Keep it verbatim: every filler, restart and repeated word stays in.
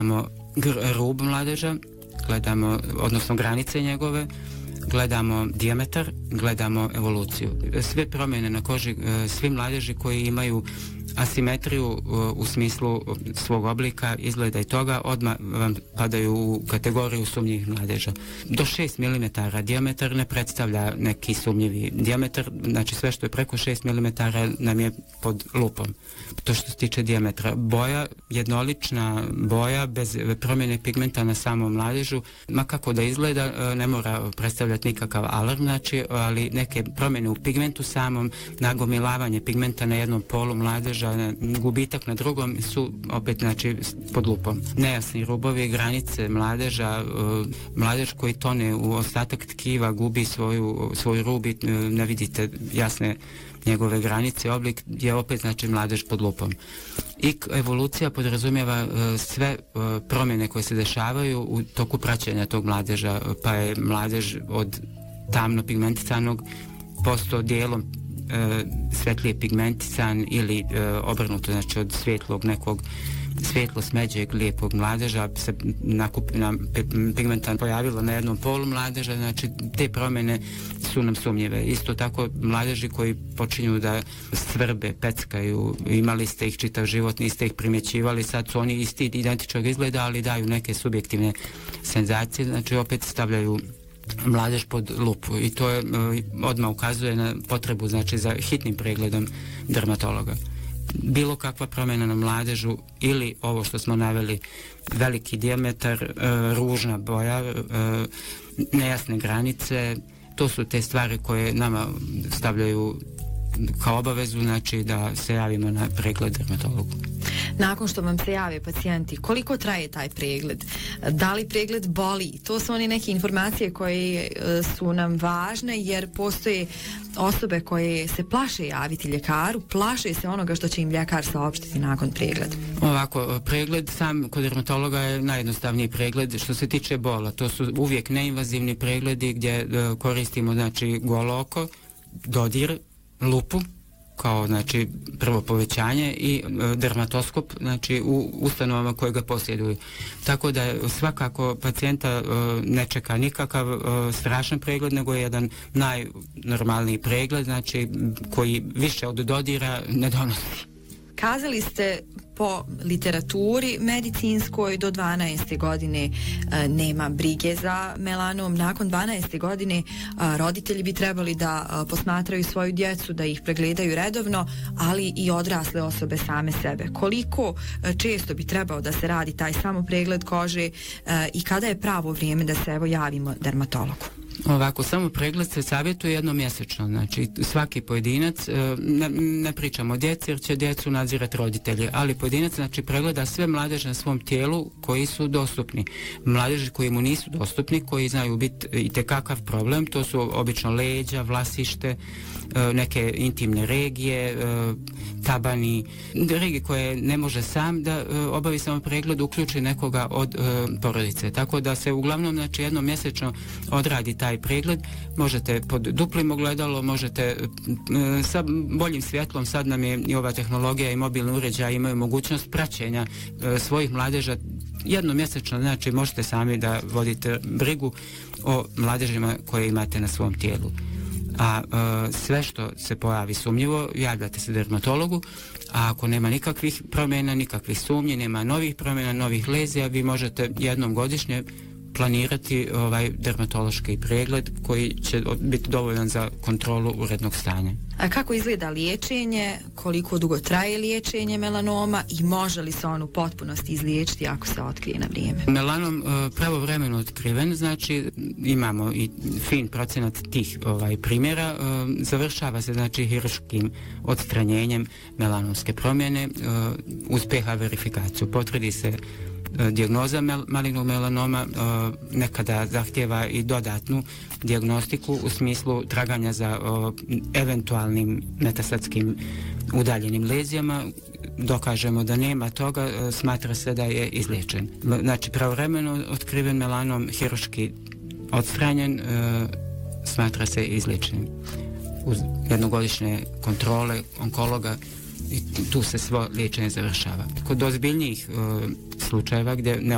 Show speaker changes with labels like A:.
A: Gledamo rub mladeža, gledamo, odnosno granice njegove, gledamo dijametar, gledamo evoluciju. Sve promjene na koži, svi mladeži koji imaju asimetriju u smislu svog oblika, izgleda i toga, odmah vam padaju u kategoriju sumnjivih mladeža. Do šest milimetara dijametar ne predstavlja neki sumnjivi dijametar, znači sve što je preko šest milimetara nam je pod lupom. To što se tiče dijametra. Boja, jednolična boja bez promjene pigmenta na samom mladežu, ma kako da izgleda, ne mora predstavljati nikakav alarm, znači, ali neke promjene u pigmentu samom, nagomilavanje pigmenta na jednom polu mladeža, gubitak na drugom su opet, znači, pod lupom. Nejasni rubovi, granice mladeža, mladež koji tone u ostatak tkiva, gubi svoju, svoju rub i ne vidite jasne njegove granice, oblik je opet, znači, mladež pod lupom. I evolucija podrazumijeva sve promjene koje se dešavaju u toku praćenja tog mladeža, pa je mladež od tamno pigmentisanog postao dijelom e, svetlije pigmentisan ili e, obrnuto, znači od svjetlog nekog svjetlo smeđeg lijepog mladeža se nakupina pigmenta pojavila na jednom polu mladeža, znači te promjene su nam sumnjive. Isto tako mladeži koji počinju da svrbe, peckaju, imali ste ih čitav život, niste ih primjećivali, sad su oni isti identičnog izgleda, ali daju neke subjektivne senzacije, znači opet stavljaju mladež pod lupu i to je, odmah ukazuje na potrebu, znači, za hitnim pregledom dermatologa. Bilo kakva promjena na mladežu ili ovo što smo naveli, veliki dijametar, e, ružna boja, e, nejasne granice, to su te stvari koje nama stavljaju kao obavezu, znači, da se javimo na pregled dermatologu.
B: Nakon što vam se jave pacijenti, koliko traje taj pregled? Da li pregled boli? To su one neke informacije koje su nam važne, jer postoje osobe koje se plaše javiti ljekaru, plaše se onoga što će im ljekar saopštiti nakon pregleda.
A: Ovako, pregled sam kod dermatologa je najjednostavniji pregled što se tiče bola. To su uvijek neinvazivni pregledi gdje koristimo, znači, golo oko, dodir, lupu kao, znači, prvo povećanje i e, dermatoskop, znači, u ustanovama koje ga posjeduju. Tako da svakako pacijenta e, ne čeka nikakav e, strašan pregled, nego je jedan najnormalniji pregled, znači, koji više od dodira ne donosi.
B: Kazali ste po literaturi medicinskoj do dvanaeste godine e, nema brige za melanom. Nakon dvanaeste godine e, roditelji bi trebali da e, posmatraju svoju djecu, da ih pregledaju redovno, ali i odrasle osobe same sebe. Koliko e, često bi trebao da se radi taj samo pregled kože e, i kada je pravo vrijeme da se, evo, javimo dermatologu?
A: Ovako, samo pregled se savjetuje jednomjesečno, znači svaki pojedinac, ne, ne pričamo o djeci jer će djecu nadzirati roditelji, ali pojedinac, znači, pregleda sve mladeže na svom tijelu koji su dostupni. Mladeži koji mu nisu dostupni, koji znaju biti itekakav problem, to su obično leđa, vlasište, neke intimne regije, tabani, regije koje ne može sam da obavi samo pregled, uključi nekoga od porodice. Tako da se uglavnom, znači, jednomjesečno odradi taj pregled, možete pod duplim ogledalom, možete sa boljim svjetlom, sad nam je i ova tehnologija i mobilni uređaj imaju mogućnost praćenja svojih mladeža jednomjesečno, znači možete sami da vodite brigu o mladežima koje imate na svom tijelu. A e, sve što se pojavi sumnjivo, javljate se dermatologu, a ako nema nikakvih promjena, nikakvih sumnji, nema novih promjena, novih lezija, vi možete jednom godišnje planirati ovaj dermatološki pregled koji će biti dovoljan za kontrolu urednog stanja.
B: A kako izgleda liječenje, koliko dugo traje liječenje melanoma i može li se on u potpunosti izliječiti ako se otkrije na vrijeme?
A: Melanom e, pravovremeno otkriven, znači imamo i fin procenat tih ovaj primjera, e, završava se, znači, hirurškim odstranjenjem melanomske promjene e, uz pH verifikaciju. Potvrdi se dijagnoza mel, malignog melanoma, e, nekada zahtjeva i dodatnu dijagnostiku u smislu traganja za o, eventualnim metastatskim udaljenim lezijama. Dokažemo da nema toga, e, smatra se da je izliječen. Znači, pravovremeno otkriven melanom, hirurški odstranjen, e, smatra se izliječenim. Uz jednogodišnje kontrole onkologa i tu se svo liječenje završava. Kod ozbiljnijih e, slučajeva gdje ne